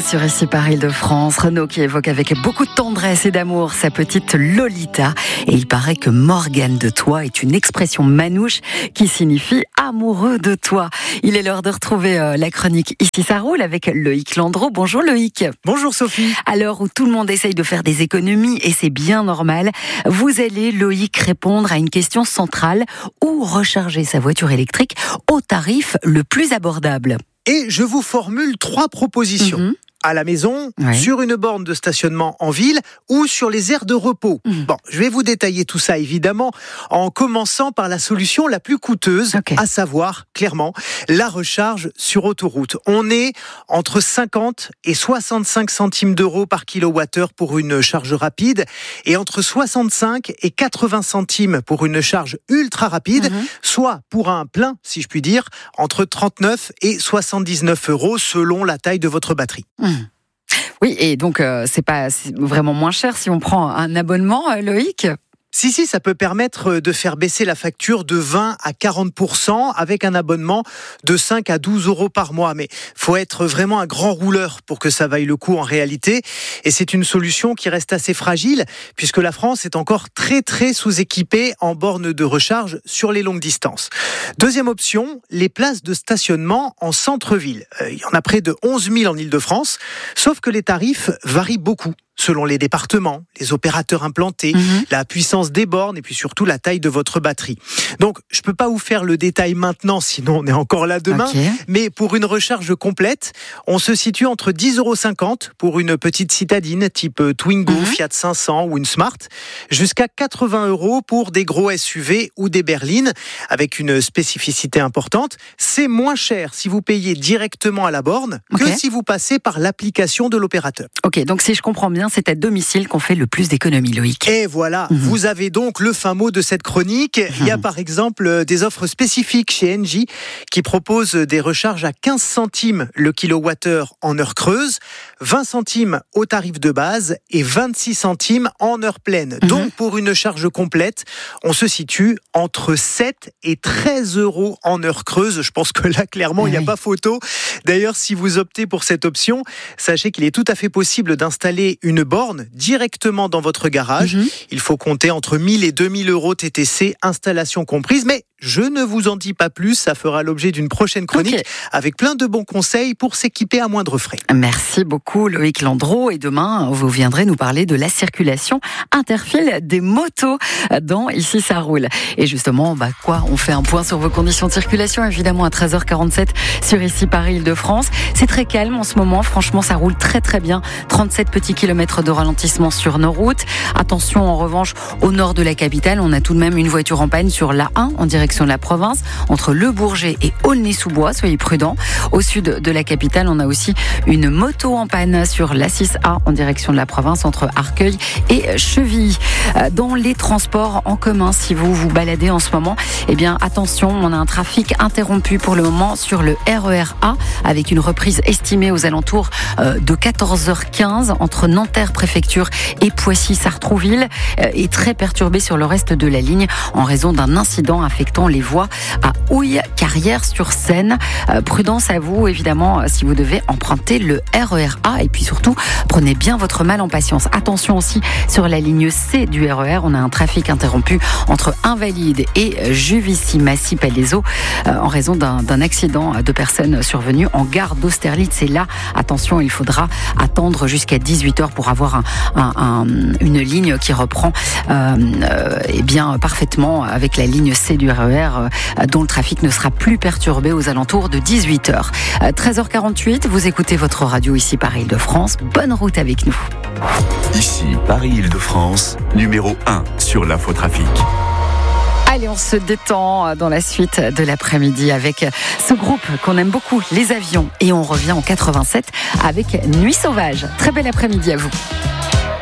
sur ici par Île-de-France. Renaud qui évoque avec beaucoup de tendresse et d'amour sa petite Lolita. Et il paraît que Morgane de toi est une expression manouche qui signifie amoureux de toi. Il est l'heure de retrouver la chronique Ici ça roule avec Loïc Landreau. Bonjour Loïc. Bonjour Sophie. À l'heure où tout le monde essaye de faire des économies, et c'est bien normal, vous allez, Loïc, répondre à une question centrale: où recharger sa voiture électrique au tarif le plus abordable? Et je vous formule 3 propositions. À la maison, Ouais. sur une borne de stationnement en ville ou sur les aires de repos. Bon, je vais vous détailler tout ça évidemment en commençant par la solution la plus coûteuse, Ok. à savoir, clairement, la recharge sur autoroute. On est entre 50 et 65 centimes d'euros par kilowattheure pour une charge rapide et entre 65 et 80 centimes pour une charge ultra rapide, soit pour un plein, si je puis dire, entre 39 et 79 euros selon la taille de votre batterie. Oui, et donc c'est vraiment moins cher si on prend un abonnement, Loïc. Si, ça peut permettre de faire baisser la facture de 20 à 40% avec un abonnement de 5 à 12 euros par mois. Mais faut être vraiment un grand rouleur pour que ça vaille le coup en réalité. Et c'est une solution qui reste assez fragile puisque la France est encore très sous-équipée en bornes de recharge sur les longues distances. Deuxième option, les places de stationnement en centre-ville. Il y en a près de 11 000 en Île-de-France, sauf que les tarifs varient beaucoup selon les départements, les opérateurs implantés, la puissance des bornes et puis surtout la taille de votre batterie. Donc, je peux pas vous faire le détail maintenant, sinon on est encore là demain. Ok. Mais pour une recharge complète, on se situe entre 10,50 € pour une petite citadine type Twingo, Fiat 500 ou une Smart, jusqu'à 80 € pour des gros SUV ou des berlines, avec une spécificité importante. C'est moins cher si vous payez directement à la borne que Ok. si vous passez par l'application de l'opérateur. Ok, donc si je comprends bien, c'est à domicile qu'on fait le plus d'économies, Loïc. Et voilà, vous avez donc le fin mot de cette chronique. Il y a par exemple des offres spécifiques chez Engie qui proposent des recharges à 15 centimes le kilowattheure en heure creuse, 20 centimes au tarif de base et 26 centimes en heure pleine. Donc pour une charge complète, on se situe entre 7 et 13 euros en heure creuse. Je pense que là, clairement, il n'y a pas photo. D'ailleurs, si vous optez pour cette option, sachez qu'il est tout à fait possible d'installer une borne directement dans votre garage. Il faut compter entre 1000 et 2000 euros TTC, installation comprise, mais je ne vous en dis pas plus, ça fera l'objet d'une prochaine chronique avec plein de bons conseils pour s'équiper à moindre frais. Merci beaucoup Loïc Landreau, et demain vous viendrez nous parler de la circulation interfile des motos dans Ici ça roule. Et justement, on fait un point sur vos conditions de circulation, évidemment à 13h47 sur Ici Paris Île-de-France. C'est très calme en ce moment, franchement ça roule très bien, 37 petits kilomètres de ralentissement sur nos routes. Attention en revanche au nord de la capitale, on a tout de même une voiture en panne sur l'A1 en direction de la province, entre Le Bourget et Aulnay-sous-Bois, soyez prudents. Au sud de la capitale, on a aussi une moto en panne sur l'A6A en direction de la province, entre Arcueil et Chevilly. Dans les transports en commun, si vous vous baladez en ce moment, eh bien attention, on a un trafic interrompu pour le moment sur le RER A, avec une reprise estimée aux alentours de 14h15 entre Nanterre Préfecture et Poissy-Sartrouville, et très perturbé sur le reste de la ligne en raison d'un incident affectant les voies à Houille, Carrière-sur-Seine. Prudence à vous, évidemment, si vous devez emprunter le RER A, et puis surtout, prenez bien votre mal en patience. Attention aussi, sur la ligne C du RER, on a un trafic interrompu entre Invalides et Juvisy-Massy-Palaiseau en raison d'un accident de personnes survenu en gare d'Austerlitz. Et là, attention, il faudra attendre jusqu'à 18h pour avoir une ligne qui reprend parfaitement avec la ligne C du RER, dont le trafic ne sera plus perturbé aux alentours de 18h. 13h48, vous écoutez votre radio Ici Paris Île-de-France. Bonne route avec nous. Ici Paris Île-de-France, numéro 1 sur l'infotrafic. Allez, on se détend dans la suite de l'après-midi avec ce groupe qu'on aime beaucoup, Les Avions. Et on revient en 87 avec Nuit Sauvage. Très bel après-midi à vous.